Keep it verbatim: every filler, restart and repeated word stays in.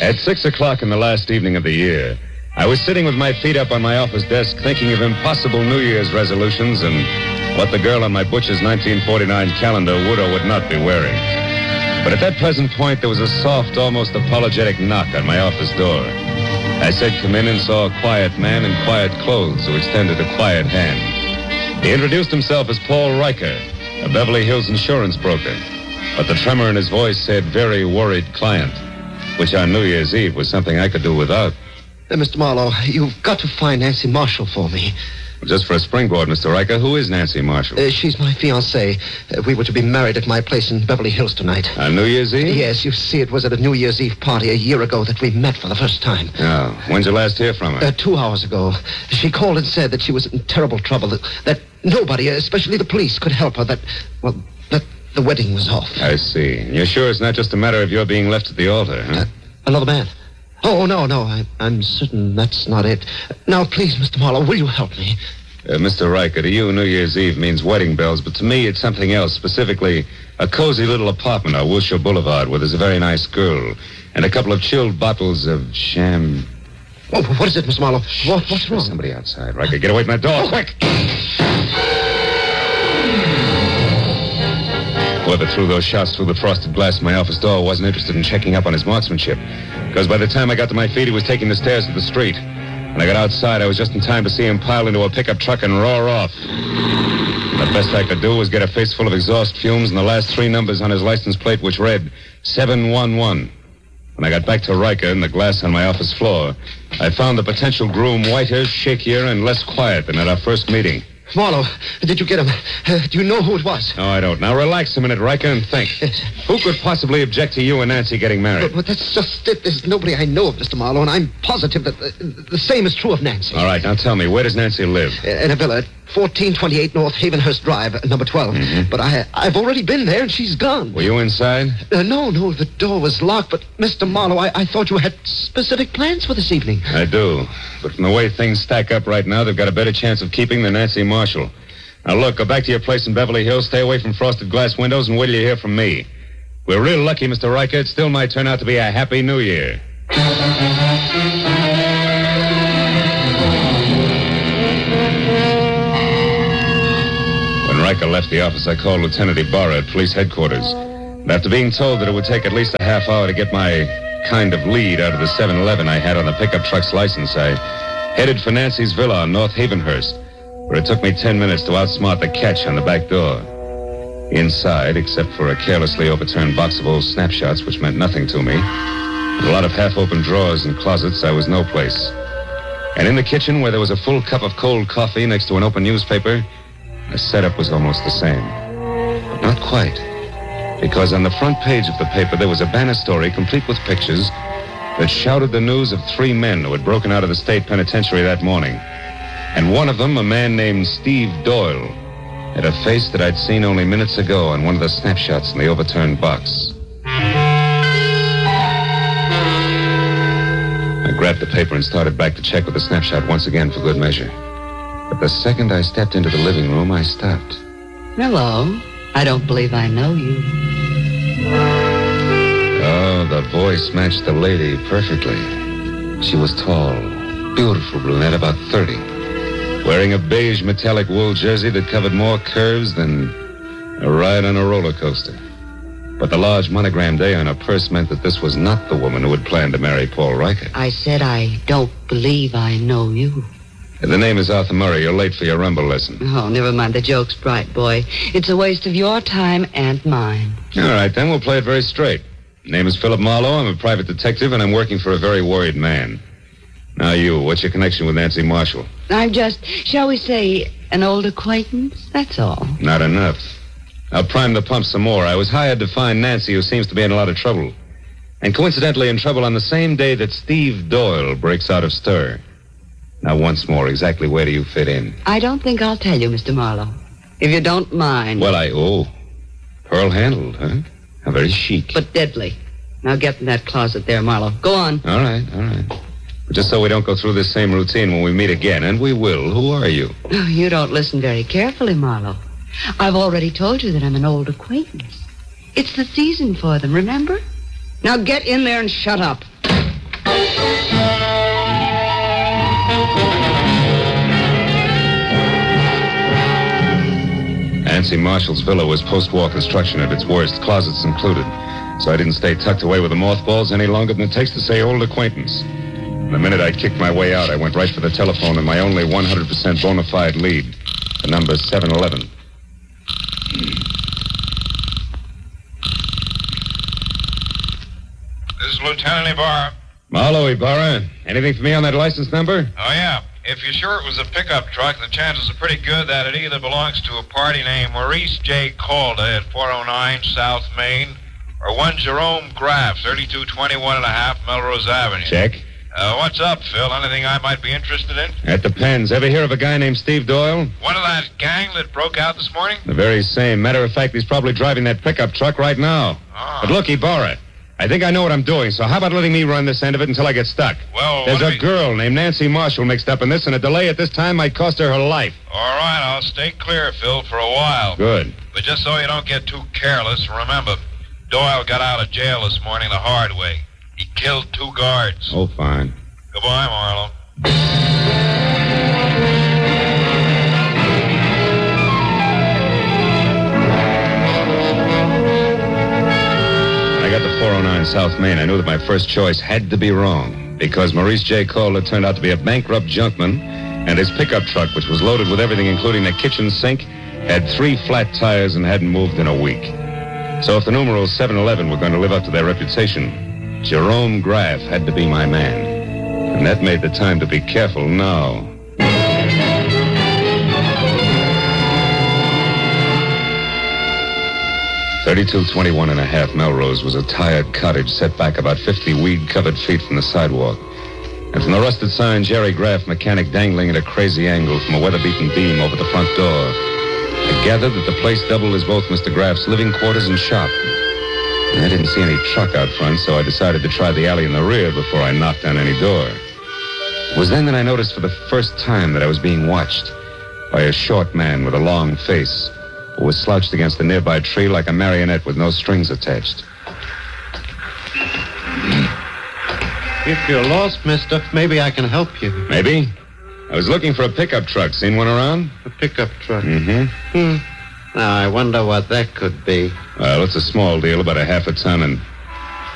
At six o'clock in the last evening of the year, I was sitting with my feet up on my office desk thinking of impossible New Year's resolutions and what the girl on my butcher's nineteen forty-nine calendar would or would not be wearing. But at that present point, there was a soft, almost apologetic knock on my office door. I said, come in, and saw a quiet man in quiet clothes who extended a quiet hand. He introduced himself as Paul Riker, a Beverly Hills insurance broker. But the tremor in his voice said, very worried client, which on New Year's Eve was something I could do without. Uh, Mister Marlowe, you've got to find Nancy Marshall for me. Just for a springboard, Mister Riker, who is Nancy Marshall? Uh, she's my fiancée. Uh, we were to be married at my place in Beverly Hills tonight. On New Year's Eve? Yes, you see, it was at a New Year's Eve party a year ago that we met for the first time. Oh, when'd you last hear from her? Uh, two hours ago. She called and said that she was in terrible trouble, that, that nobody, especially the police, could help her, that, well, that the wedding was off. I see. You're sure it's not just a matter of your being left at the altar, huh? Uh, another man? Oh, no, no, I, I'm certain that's not it. Now, please, Mister Marlowe, will you help me? Uh, Mister Riker, to you, New Year's Eve means wedding bells, but to me, it's something else, specifically a cozy little apartment on Wilshire Boulevard where there's a very nice girl and a couple of chilled bottles of sham... Oh, what is it, Mister Marlowe? What, what's wrong? There's somebody outside. Riker, get away from that door, oh. Quick! Whoever threw those shots through the frosted glass of my office door wasn't interested in checking up on his marksmanship, because by the time I got to my feet, he was taking the stairs to the street. When I got outside, I was just in time to see him pile into a pickup truck and roar off. The best I could do was get a face full of exhaust fumes and the last three numbers on his license plate, which read seven one one. When I got back to Riker and the glass on my office floor, I found the potential groom whiter, shakier, and less quiet than at our first meeting. Marlowe, did you get him? Uh, do you know who it was? No, I don't. Now, relax a minute, Riker, and think. Yes. Who could possibly object to you and Nancy getting married? But, but that's just it. There's nobody I know of, Mister Marlowe, and I'm positive that the, the same is true of Nancy. All right, now tell me, where does Nancy live? In a villa at fourteen twenty-eight North Havenhurst Drive, number twelve. Mm-hmm. But I, I've already been there, and she's gone. Were you inside? Uh, no, no, the door was locked, but Mister Marlowe, I, I thought you had specific plans for this evening. I do. But from the way things stack up right now, they've got a better chance of keeping than Nancy Marshall. Now, look, go back to your place in Beverly Hills, stay away from frosted glass windows, and wait till you hear from me. We're real lucky, Mister Riker. It still might turn out to be a happy New Year. When Riker left the office, I called Lieutenant Ibarra at police headquarters. And after being told that it would take at least a half hour to get my kind of lead out of the seven eleven I had on the pickup truck's license, I headed for Nancy's villa on North Havenhurst, where it took me ten minutes to outsmart the catch on the back door. Inside, except for a carelessly overturned box of old snapshots, which meant nothing to me, and a lot of half-open drawers and closets, I was no place. And in the kitchen, where there was a full cup of cold coffee next to an open newspaper, the setup was almost the same. But not quite. Because on the front page of the paper, there was a banner story complete with pictures that shouted the news of three men who had broken out of the state penitentiary that morning. And one of them, a man named Steve Doyle, had a face that I'd seen only minutes ago on one of the snapshots in the overturned box. I grabbed the paper and started back to check with the snapshot once again for good measure. But the second I stepped into the living room, I stopped. Hello. I don't believe I know you. Oh, the voice matched the lady perfectly. She was tall, beautiful brunette, about thirty. Wearing a beige metallic wool jersey that covered more curves than a ride on a roller coaster. But the large monogrammed A on her purse meant that this was not the woman who had planned to marry Paul Riker. I said I don't believe I know you. The name is Arthur Murray. You're late for your rumble lesson. Oh, never mind the jokes, bright boy. It's a waste of your time and mine. All right, then we'll play it very straight. Name is Philip Marlowe. I'm a private detective, and I'm working for a very worried man. Now you, what's your connection with Nancy Marshall? I'm just, shall we say, an old acquaintance, that's all. Not enough. I'll prime the pump some more. I was hired to find Nancy, who seems to be in a lot of trouble. And coincidentally in trouble on the same day that Steve Doyle breaks out of stir. Now, once more, exactly where do you fit in? I don't think I'll tell you, Mister Marlowe. If you don't mind. Well, I, oh, pearl-handled, huh? How very chic. But deadly. Now get in that closet there, Marlowe. Go on. All right, all right. But just so we don't go through this same routine when we meet again, and we will, who are you? Oh, you don't listen very carefully, Marlowe. I've already told you that I'm an old acquaintance. It's the season for them, remember? Now get in there and shut up. Nancy Marshall's villa was post-war construction at its worst, closets included. So I didn't stay tucked away with the mothballs any longer than it takes to say old acquaintance. The minute I kicked my way out, I went right for the telephone and my only one hundred percent bona fide lead. The number's seven eleven. This is Lieutenant Ibarra. Marlowe, Ibarra. Anything for me on that license number? Oh, yeah. If you're sure it was a pickup truck, the chances are pretty good that it either belongs to a party named Maurice J. Calder at four oh nine South Main or one Jerome Graff, thirty-two twenty-one and a half Melrose Avenue. Check. Uh, what's up, Phil? Anything I might be interested in? That depends. Ever hear of a guy named Steve Doyle? One of that gang that broke out this morning? The very same. Matter of fact, he's probably driving that pickup truck right now. Oh. But look, Ibarra, I think I know what I'm doing, so how about letting me run this end of it until I get stuck? Well, There's what a if he- girl named Nancy Marshall mixed up in this, and a delay at this time might cost her her life. All right, I'll stay clear, Phil, for a while. Good. But just so you don't get too careless, remember, Doyle got out of jail this morning the hard way. He killed two guards. Oh, fine. Goodbye, Marlowe. When I got to four oh nine South Main, I knew that my first choice had to be wrong, because Maurice J. Calder turned out to be a bankrupt junkman, and his pickup truck, which was loaded with everything including a kitchen sink, had three flat tires and hadn't moved in a week. So if the numerals seven eleven were going to live up to their reputation, Jerome Graff had to be my man. And that made the time to be careful now. thirty-two twenty-one and a half Melrose was a tired cottage set back about fifty weed-covered feet from the sidewalk. And from the rusted sign, Jerry Graff, mechanic, dangling at a crazy angle from a weather-beaten beam over the front door. I gathered that the place doubled as both Mister Graff's living quarters and shop. I didn't see any truck out front, so I decided to try the alley in the rear before I knocked on any door. It was then that I noticed for the first time that I was being watched by a short man with a long face who was slouched against a nearby tree like a marionette with no strings attached. If you're lost, mister, maybe I can help you. Maybe? I was looking for a pickup truck. Seen one around? A pickup truck. Mm-hmm. Hmm. Now, I wonder what that could be. Well, it's a small deal, about a half a ton, and